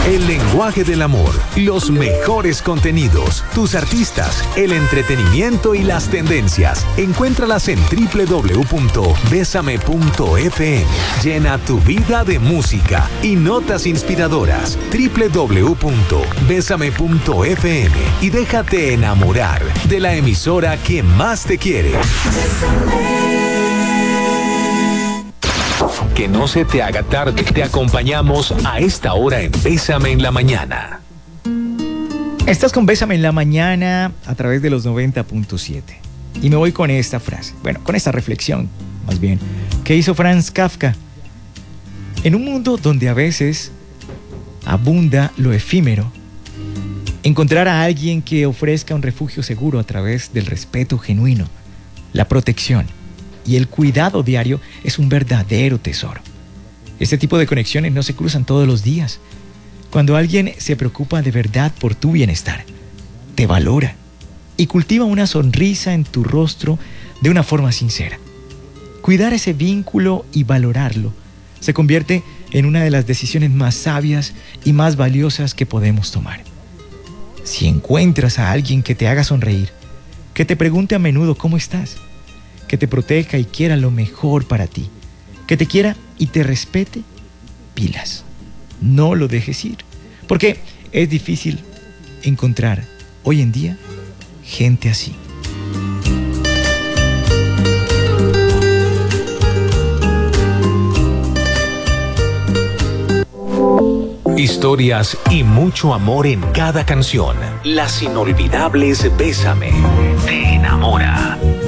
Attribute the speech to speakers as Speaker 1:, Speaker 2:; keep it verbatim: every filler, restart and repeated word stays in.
Speaker 1: El lenguaje del amor, los mejores contenidos, tus artistas, el entretenimiento y las tendencias. Encuéntralas en doble u doble u doble u punto besame punto efe eme. Llena tu vida de música y notas inspiradoras. doble u doble u doble u punto besame punto efe eme y déjate enamorar de la emisora que más te quiere. Que no se te haga tarde, te acompañamos a esta hora en Bésame en la Mañana.
Speaker 2: Estás con Bésame en la Mañana a través de los noventa punto siete. Y me voy con esta frase, bueno, con esta reflexión, más bien, que hizo Franz Kafka. En un mundo donde a veces abunda lo efímero, encontrar a alguien que ofrezca un refugio seguro a través del respeto genuino, la protección y el cuidado diario es un verdadero tesoro. Este tipo de conexiones no se cruzan todos los días. Cuando alguien se preocupa de verdad por tu bienestar, te valora y cultiva una sonrisa en tu rostro de una forma sincera. Cuidar ese vínculo y valorarlo se convierte en una de las decisiones más sabias y más valiosas que podemos tomar. Si encuentras a alguien que te haga sonreír, que te pregunte a menudo cómo estás, que te proteja y quiera lo mejor para ti, que te quiera y te respete, pilas. No lo dejes ir, porque es difícil encontrar hoy en día gente así.
Speaker 1: Historias y mucho amor en cada canción. Las inolvidables Bésame te enamora.